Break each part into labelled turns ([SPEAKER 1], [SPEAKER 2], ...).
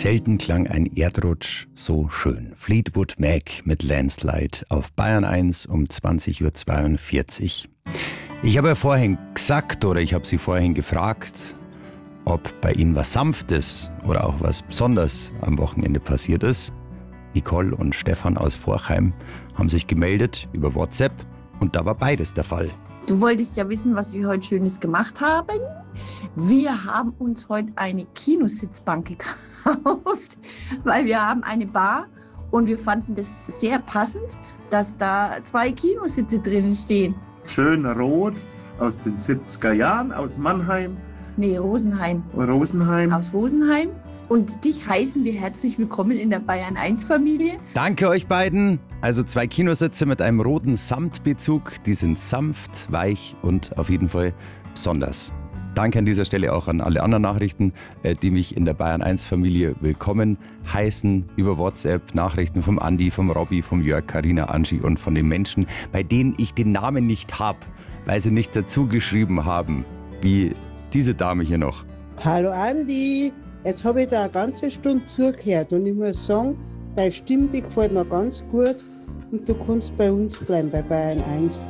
[SPEAKER 1] Selten klang ein Erdrutsch so schön. Fleetwood Mac mit Landslide auf Bayern 1 um 20:42 Uhr. Ich habe ja vorhin gesagt, oder ich habe Sie vorhin gefragt, ob bei Ihnen was Sanftes oder auch was Besonderes am Wochenende passiert ist. Nicole und Stefan aus Forchheim haben sich gemeldet über WhatsApp und da war beides der Fall.
[SPEAKER 2] Du wolltest ja wissen, was wir heute Schönes gemacht haben. Wir haben uns heute eine Kinositzbank gekauft, weil wir haben eine Bar und wir fanden das sehr passend, dass da 2 Kinositze drinnen stehen.
[SPEAKER 3] Schön rot aus den 70er Jahren, aus Mannheim.
[SPEAKER 2] Nee, Rosenheim.
[SPEAKER 3] Rosenheim.
[SPEAKER 2] Aus Rosenheim. Und dich heißen wir herzlich willkommen in der Bayern 1 Familie.
[SPEAKER 1] Danke euch beiden. Also 2 Kinositze mit einem roten Samtbezug. Die sind sanft, weich und auf jeden Fall besonders. Danke an dieser Stelle auch an alle anderen Nachrichten, die mich in der Bayern 1 Familie willkommen heißen. Über WhatsApp Nachrichten vom Andi, vom Robby, vom Jörg, Carina, Angie und von den Menschen, bei denen ich den Namen nicht habe, weil sie nicht dazu geschrieben haben, wie diese Dame hier noch.
[SPEAKER 4] Hallo Andi, jetzt habe ich da eine ganze Stunde zugehört und ich muss sagen, deine Stimme, die gefällt mir ganz gut und du kannst bei uns bleiben, bei Bayern 1.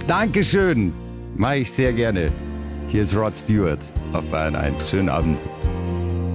[SPEAKER 1] Dankeschön, mache ich sehr gerne. Hier ist Rod Stewart auf Bayern 1. Schönen Abend.